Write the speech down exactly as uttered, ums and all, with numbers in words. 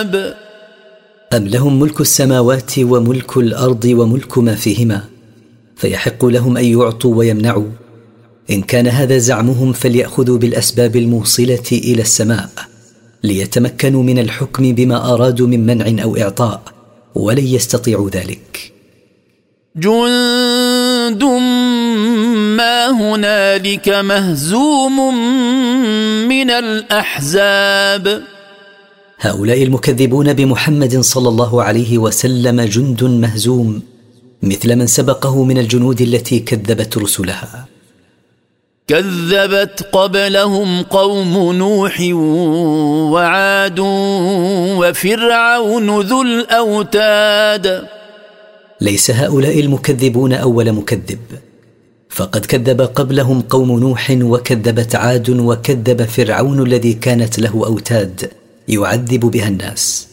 أم لهم ملك السماوات وملك الأرض وملك ما فيهما فيحق لهم أن يعطوا ويمنعوا؟ إن كان هذا زعمهم فليأخذوا بالأسباب الموصلة إلى السماء ليتمكنوا من الحكم بما أرادوا من منع أو إعطاء، ولن يستطيعوا ذلك. جند ما هنالك مهزوم من الأحزاب. هؤلاء المكذبون بمحمد صلى الله عليه وسلم جند مهزوم مثل من سبقه من الجنود التي كذبت رسلها. كذبت قبلهم قوم نوح وعاد وفرعون ذو الأوتاد. ليس هؤلاء المكذبون أول مكذب، فقد كذب قبلهم قوم نوح وكذبت عاد وكذب فرعون الذي كانت له أوتاد يعذب بها الناس.